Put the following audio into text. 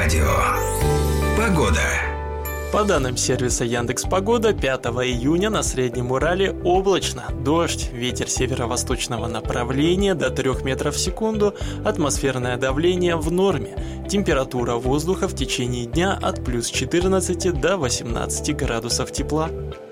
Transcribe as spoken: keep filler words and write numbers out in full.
Радио. Погода. По данным сервиса Яндекс.Погода, пятого июня на Среднем Урале облачно. Дождь, ветер северо-восточного направления до трёх метров в секунду, атмосферное давление в норме. Температура воздуха в течение дня от плюс четырнадцати до восемнадцати градусов тепла.